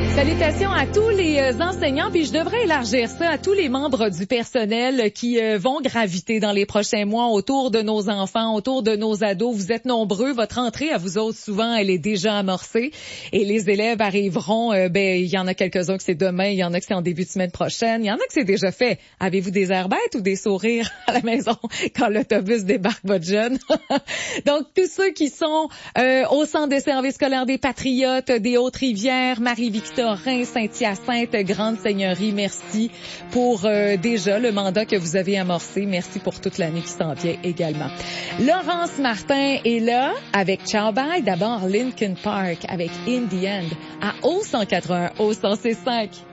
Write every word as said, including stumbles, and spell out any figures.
Salutations à tous les euh, enseignants, puis je devrais élargir ça à tous les membres du personnel qui euh, vont graviter dans les prochains mois autour de nos enfants, autour de nos ados. Vous êtes nombreux, votre entrée à vous autres, souvent, elle est déjà amorcée et les élèves arriveront, euh, ben il y en a quelques-uns que c'est demain, il y en a que c'est en début de semaine prochaine, il y en a que c'est déjà fait. Avez-vous des airs bêtes ou des sourires à la maison quand l'autobus débarque votre jeune? Donc, tous ceux qui sont euh, au centre des services scolaires des Patriotes, des Hautes-Rivières, Marie-Victorin, Saint-Hyacinthe, Grande Seigneurie, merci pour euh, déjà le mandat que vous avez amorcé. Merci pour toute l'année qui s'en vient également. Laurence Martin est là avec Ciao Bye. D'abord, Linkin Park avec In the End à O cent quatre-vingt-un, O cent six point cinq.